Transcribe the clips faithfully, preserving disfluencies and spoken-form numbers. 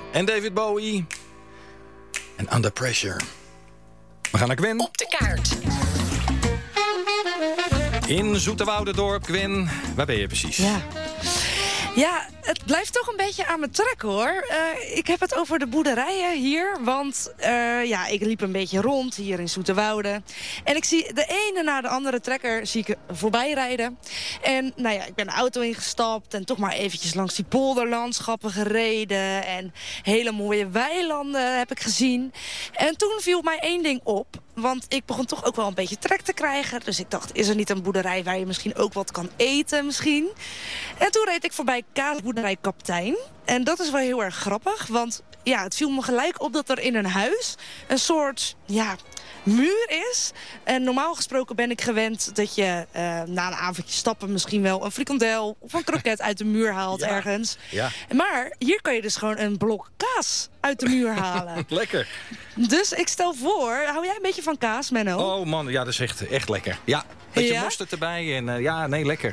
En David Bowie. En Under Pressure. We gaan naar Gwen. Op de kaart. In Zoeterwouderdorp, Gwen. Waar ben je precies? Ja. Ja, het blijft toch een beetje aan me trekken, hoor. Uh, ik heb het over de boerderijen hier. Want uh, ja, ik liep een beetje rond hier in Zoeterwoude. En ik zie de ene na de andere trekker zie ik voorbij rijden. En nou ja, ik ben de auto ingestapt en toch maar eventjes langs die polderlandschappen gereden. En hele mooie weilanden heb ik gezien. En toen viel mij één ding op. Want ik begon toch ook wel een beetje trek te krijgen. Dus ik dacht, is er niet een boerderij waar je misschien ook wat kan eten misschien? En toen reed ik voorbij Kaasboerderij Kaptein. En dat is wel heel erg grappig. Want ja, het viel me gelijk op dat er in een huis een soort ja, muur is. En normaal gesproken ben ik gewend dat je uh, na een avondje stappen misschien wel een frikandel of een kroket uit de muur haalt ja. ergens. Ja. Maar hier kan je dus gewoon een blok kaas uit de muur halen. Lekker. Dus ik stel voor, hou jij een beetje van kaas, Menno? Oh man, ja, dat is echt, echt lekker. Ja, beetje ja? mosterd erbij en uh, ja, nee, lekker.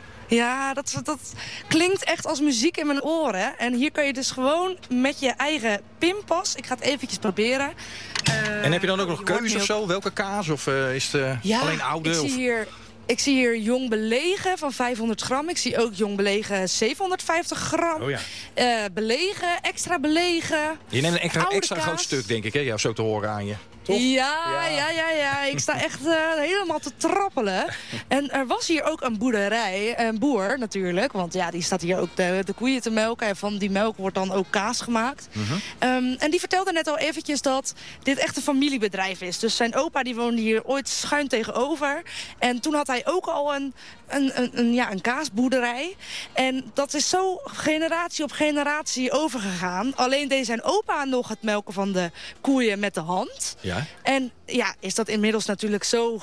Ja, dat, dat klinkt echt als muziek in mijn oren. En hier kan je dus gewoon met je eigen pinpas... Ik ga het eventjes proberen. Uh, en heb je dan ook nog keuzes of zo? Welke kaas? Of uh, is het uh, ja, alleen oude? ik zie of... hier... Ik zie hier jong belegen van vijfhonderd gram. Ik zie ook jong belegen zevenhonderdvijftig gram. Oh ja. Uh, belegen, extra belegen. Je neemt een extra, extra kaas. groot stuk, denk ik, hè? Ja, zo te horen aan je. Toch? Ja, ja, ja, ja, ja. Ik sta echt uh, helemaal te trappelen. En er was hier ook een boerderij, een boer natuurlijk. Want ja, die staat hier ook de, de koeien te melken. En van die melk wordt dan ook kaas gemaakt. Mm-hmm. Um, en die vertelde net al eventjes dat dit echt een familiebedrijf is. Dus zijn opa die woonde hier ooit schuin tegenover. En toen had hij ook al een, een, een, een, ja, een kaasboerderij. En dat is zo generatie op generatie overgegaan. Alleen deed zijn opa nog het melken van de koeien met de hand. Ja. En ja, is dat inmiddels natuurlijk zo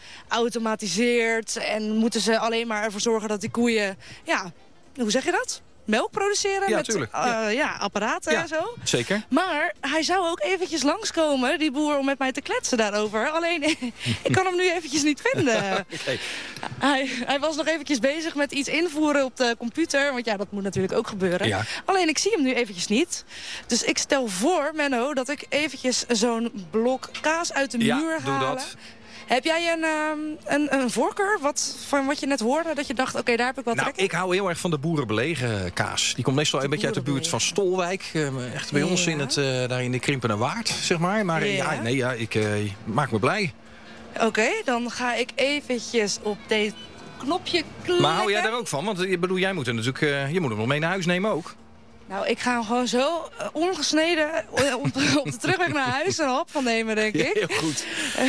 geautomatiseerd. En moeten ze alleen maar ervoor zorgen dat die koeien... Ja, hoe zeg je dat? Melk produceren ja, met tuurlijk. Uh, ja. ja, apparaten ja, en zo. Zeker. Maar hij zou ook eventjes langskomen, die boer, om met mij te kletsen daarover. Alleen, ik kan hem nu eventjes niet vinden. Okay. Hij, hij was nog eventjes bezig met iets invoeren op de computer. Want ja, dat moet natuurlijk ook gebeuren. Ja. Alleen, ik zie hem nu eventjes niet. Dus ik stel voor, Menno, dat ik eventjes zo'n blok kaas uit de ja, muur haal. Doe dat. Heb jij een, um, een, een voorkeur wat, van wat je net hoorde? Dat je dacht, oké, okay, daar heb ik wat nou, trek in? Ik hou heel erg van de boerenbelegen kaas. Die komt meestal de een beetje uit de buurt van Stolwijk. Uh, echt bij ja. ons in het, uh, daar in de Krimpende Waard, zeg maar. Maar ja, ja nee, ja, ik uh, maak me blij. Oké, okay, dan ga ik eventjes op dit knopje klikken. Maar hou jij daar ook van? Want ik bedoel, jij moet er natuurlijk, uh, je moet hem nog mee naar huis nemen ook. Nou, ik ga hem gewoon zo uh, ongesneden op, op de terugweg naar huis een hap van nemen, denk ik. Heel goed.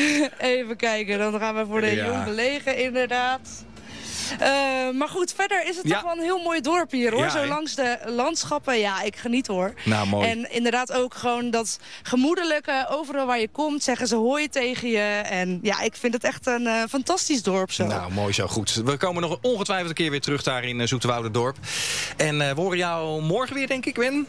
Even kijken, dan gaan we voor de ja. jong belegen, inderdaad. Uh, maar goed, verder is het ja. toch wel een heel mooi dorp hier, hoor. Ja, zo langs de landschappen. Ja, ik geniet, hoor. Nou, mooi. En inderdaad ook gewoon dat gemoedelijke. Overal waar je komt zeggen ze hoi tegen je. En ja, ik vind het echt een uh, fantastisch dorp zo. Nou, mooi zo. Goed. We komen nog ongetwijfeld een keer weer terug daar in uh, Zoeterwouderdorp. En uh, we horen jou morgen weer, denk ik, Gwen.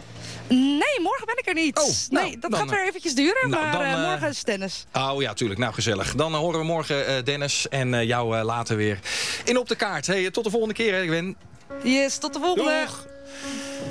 Nee, morgen ben ik er niet. Oh, nou, nee, dat dan, gaat weer eventjes duren, nou, maar dan, uh, uh, morgen is Dennis. Oh ja, tuurlijk. Nou, gezellig. Dan uh, horen we morgen uh, Dennis en uh, jou uh, later weer in Op de Kaart. Hey, tot de volgende keer, hè, Gwen. Yes, tot de volgende. Doeg.